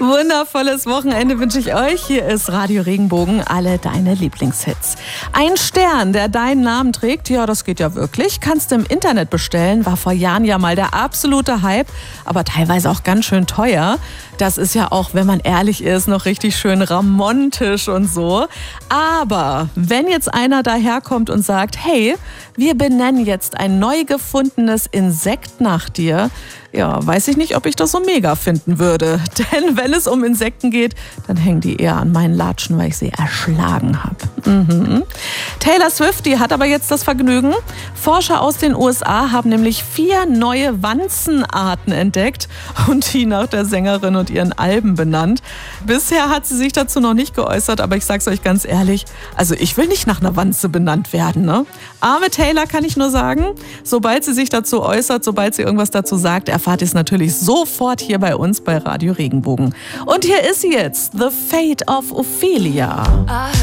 wundervolles Wochenende wünsche ich euch. Hier ist Radio Regenbogen, alle deine Lieblingshits. Ein Stern, der deinen Namen trägt, ja, das geht ja wirklich. Kannst du im Internet bestellen, war vor Jahren ja mal der absolute Hype, aber teilweise auch ganz schön teuer. Das ist ja auch, wenn man ehrlich ist, noch richtig schön ramontisch und so. Aber wenn jetzt einer daherkommt und sagt, hey, wir benennen jetzt ein neu gefundenes Insekt nach dir, ja, weiß ich nicht, ob ich das so mega finden würde. Denn wenn es um Insekten geht, dann hängen die eher an meinen Latschen, weil ich sie erschlagen habe. Taylor Swift, die hat aber jetzt das Vergnügen. Forscher aus den USA haben nämlich 4 neue Wanzenarten entdeckt und die nach der Sängerin und ihren Alben benannt. Bisher hat sie sich dazu noch nicht geäußert, aber ich sag's euch ganz ehrlich, also ich will nicht nach einer Wanze benannt werden, ne? Arme Taylor, kann ich nur sagen, sobald sie sich dazu äußert, sobald sie irgendwas dazu sagt, erfahrt ihr es natürlich sofort hier bei uns bei Radio Regenbogen. Und hier ist sie jetzt, The Fate of Ophelia.